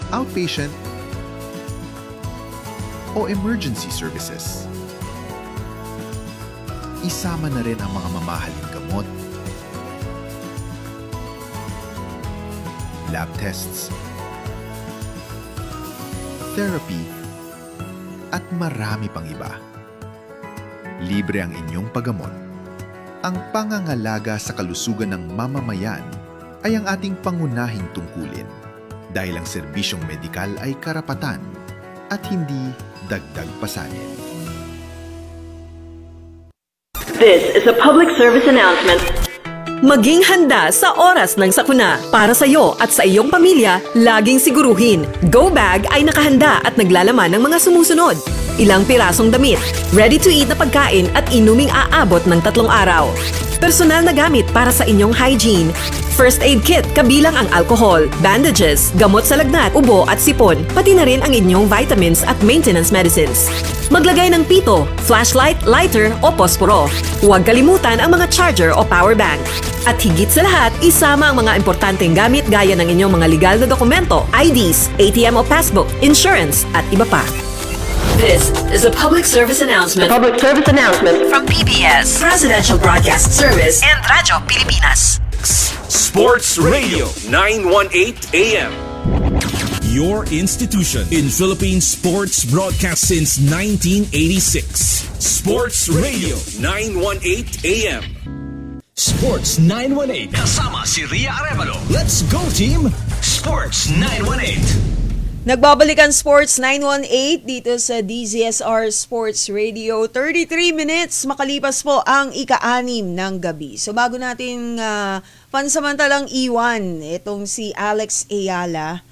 outpatient, o emergency services. Isama na rin ang mga mamahaling gamot, lab tests, therapy, at marami pang iba. Libre ang inyong paggamot. Ang pangangalaga sa kalusugan ng mamamayan ay ang ating pangunahing tungkulin dahil ang serbisyong medikal ay karapatan at hindi dagdag pasanin. This is a public service announcement. Maging handa sa oras ng sakuna. Para sa iyo at sa iyong pamilya, laging siguruhin, Go Bag ay nakahanda at naglalaman ng mga sumusunod. Ilang pirasong damit, ready-to-eat na pagkain at inuming aabot ng 3 araw. Personal na gamit para sa inyong hygiene. First aid kit kabilang ang alcohol, bandages, gamot sa lagnat, ubo at sipon, pati na rin ang inyong vitamins at maintenance medicines. Maglagay ng pito, flashlight, lighter o posporo. Huwag kalimutan ang mga charger o power bank. At higit sa lahat, isama ang mga importanteng gamit gaya ng inyong mga legal na dokumento, IDs, ATM o passbook, insurance at iba pa. This is a public service announcement. Public service announcement From PBS, Presidential Broadcast Service, and Radyo Pilipinas. Sports Radio 918 AM. Your institution in Philippine sports broadcast since 1986. Sports Radio 918 AM. Sports 918. Kasama si Ria Arevalo. Let's go team! Sports 918. Nagbabalik ang Sports 918 dito sa DZSR Sports Radio. 33 minutes makalipas po ang ika-6 ng gabi. So bago natin pansamantalang iwan itong si Alex Ayala,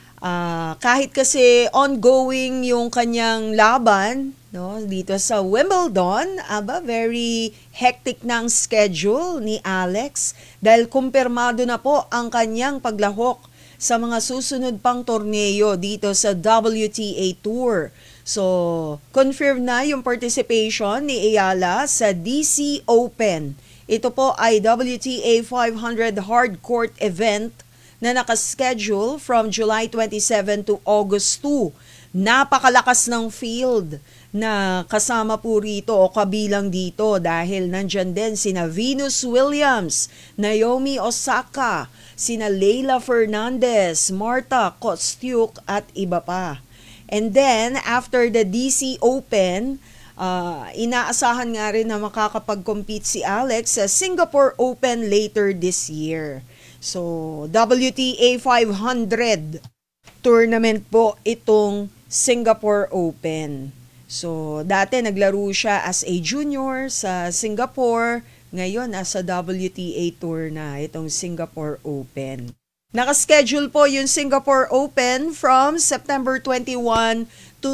kahit kasi ongoing yung kanyang laban, no, dito sa Wimbledon, very hectic ng schedule ni Alex dahil kumpirmado na po ang kanyang paglahok sa mga susunod pang torneo dito sa WTA Tour. So, confirm na yung participation ni Ayala sa DC Open. Ito po ay WTA 500 hard court event na nakaschedule from July 27 to August 2. Napakalakas ng field na kasama po rito o kabilang dito dahil nandyan din sina Venus Williams, Naomi Osaka, sina Leylah Fernandez, Marta Kostyuk at iba pa. And then, after the DC Open, inaasahan nga rin na makakapag-compete si Alex sa Singapore Open later this year. So, WTA 500 tournament po itong Singapore Open. So, dati naglaro siya as a junior sa Singapore. Ngayon, nasa WTA Tour na itong Singapore Open. Nakaschedule po yung Singapore Open from September 21 to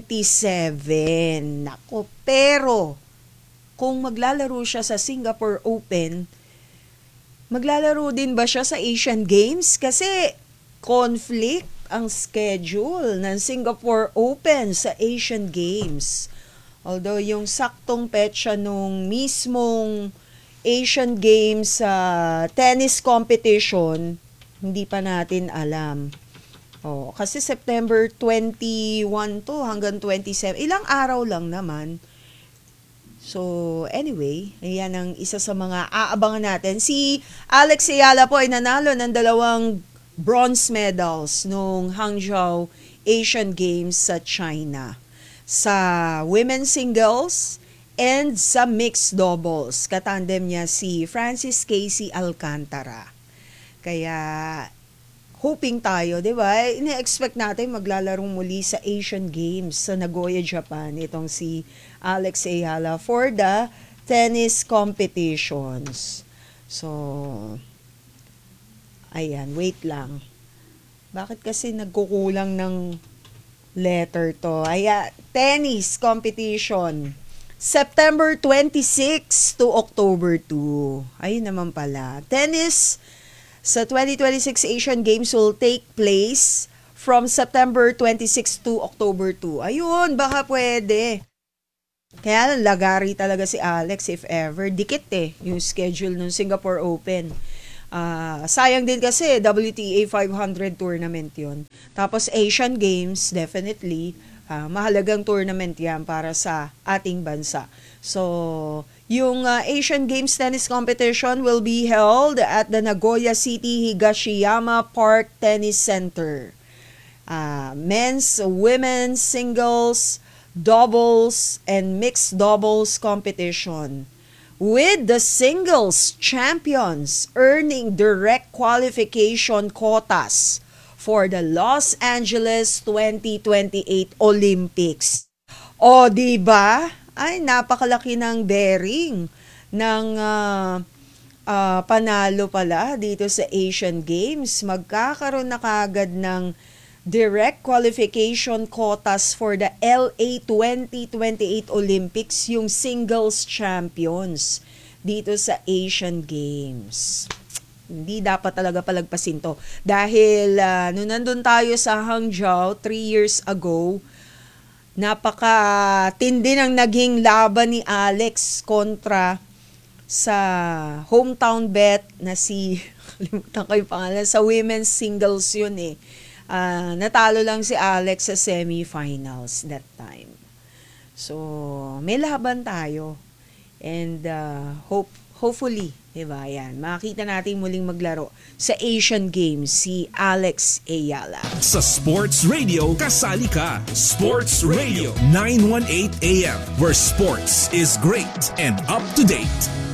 27. Nako, pero kung maglalaro siya sa Singapore Open, maglalaro din ba siya sa Asian Games? Kasi conflict ang schedule ng Singapore Open sa Asian Games. Although yung saktong petsa nung mismong Asian Games tennis competition, hindi pa natin alam. Kasi September 21 to hanggang 27, ilang araw lang naman. So, anyway, ayan ang isa sa mga aabangan natin. Si Alex Ayala po ay nanalo ng 2 bronze medals nung Hangzhou Asian Games sa China. Sa women's singles and sa mixed doubles. Katandem niya si Francis Casey Alcantara. Kaya, hoping tayo, di ba? Ina-expect natin maglalarong muli sa Asian Games sa Nagoya, Japan. Itong si Alex Ayala for the tennis competitions. So, ayan, wait lang. Bakit kasi nagkukulang ng letter to? Tennis competition. September 26 to October 2. Ayun naman pala. Tennis sa 2026 Asian Games will take place from September 26 to October 2. Ayun, baka pwede. Kaya lagari talaga si Alex if ever. Dikit yung schedule ng Singapore Open. Sayang din kasi WTA 500 tournament yon. Tapos Asian Games, definitely, mahalagang tournament yan para sa ating bansa. So, yung Asian Games tennis competition will be held at the Nagoya City Higashiyama Park Tennis Center. Men's, women's, singles, doubles, and mixed doubles competition, with the singles champions earning direct qualification quotas for the Los Angeles 2028 Olympics. O, di ba? Ay, napakalaki ng bearing ng panalo pala dito sa Asian Games. Magkakaroon na kagad ng direct qualification quotas for the LA 2028 Olympics, yung singles champions dito sa Asian Games. Hindi dapat talaga palagpasin to. Dahil nung nandun tayo sa Hangzhou 3 years ago, napaka-tindi ng naging laban ni Alex kontra sa hometown bet na si, kalimutan ko yung pangalan, sa women's singles yun eh. Natalo lang si Alex sa semifinals that time. So, may laban tayo. And hopefully, diba, yan, makita natin muling maglaro sa Asian Games si Alex Ayala. Sa Sports Radio, kasali ka. Sports Radio 918 AM, where sports is great and up to date.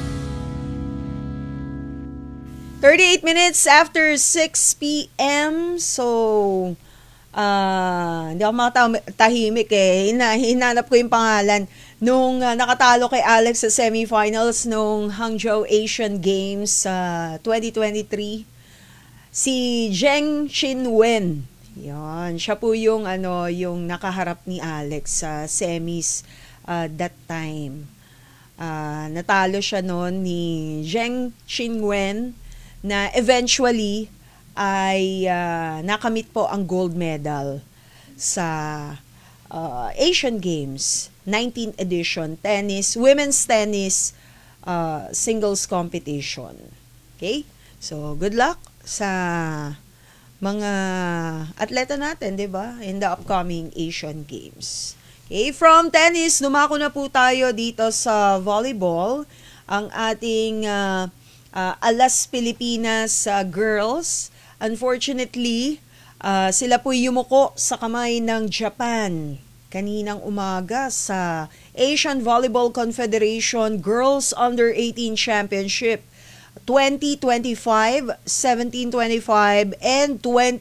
38 minutes after 6 p.m. So, hindi ako makatahimik eh. Hinanap ko yung pangalan. Nung nakatalo kay Alex sa semifinals nung Hangzhou Asian Games 2023, si Zheng Qinwen. Yan, siya po yung yung nakaharap ni Alex sa semis that time. Natalo siya noon ni Zheng Qinwen na eventually ay nakamit po ang gold medal sa Asian Games 19th edition tennis, women's tennis singles competition. Okay? So, good luck sa mga atleta natin, 'di ba? In the upcoming Asian Games. Okay, from tennis, dumako na po tayo dito sa volleyball. Ang ating Alas Pilipinas girls, unfortunately, sila po yumuko sa kamay ng Japan kaninang umaga sa Asian Volleyball Confederation Girls Under 18 Championship 2025, 17-25, and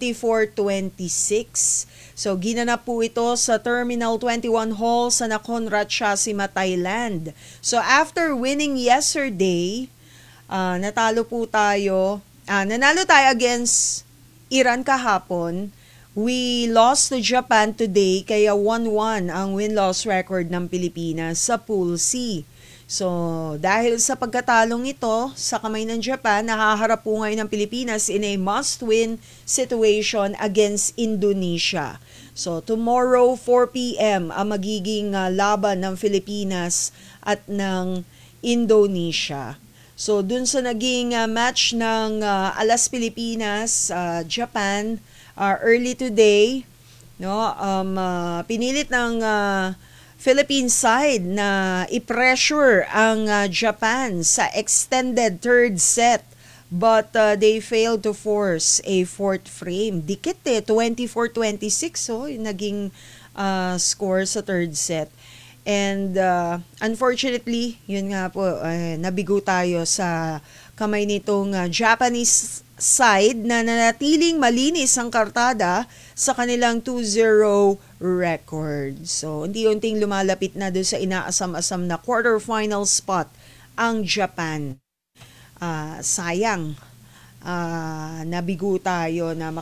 24-26. So, ginanap po ito sa Terminal 21 Hall sa Nakhon Ratchasima, Thailand. So, after winning yesterday, nanalo tayo against Iran kahapon. We lost to Japan today, kaya 1-1 ang win-loss record ng Pilipinas sa Pool C. So, dahil sa pagkatalong ito sa kamay ng Japan, nakaharap po ngayon ng Pilipinas in a must-win situation against Indonesia. So, tomorrow 4 p.m. ang magiging laban ng Pilipinas at ng Indonesia. So, dun sa naging match ng Alas Pilipinas, Japan, early today, no, pinilit ng Philippine side na i-pressure ang Japan sa extended third set, but they failed to force a fourth frame. Dikit 24-26 yung naging score sa third set. And unfortunately, yun nga po, nabigo tayo sa kamay nitong Japanese side na nanatiling malinis ang kartada sa kanilang 2-0 record. So, unti-unting lumalapit na doon sa inaasam-asam na quarterfinal spot ang Japan. Sayang, nabigo tayo na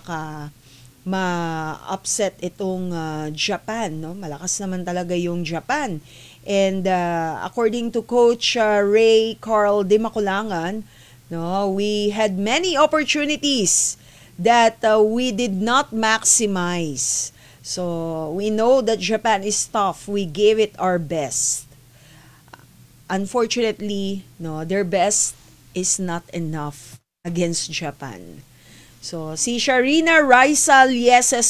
ma-upset itong Japan, no? Malakas naman talaga yung Japan. And according to Coach Ray Carl de Maculangan, no, we had many opportunities that we did not maximize. So, we know that Japan is tough. We gave it our best. Unfortunately, no, their best is not enough. against Japan. So, si Sharina Raisa Lieses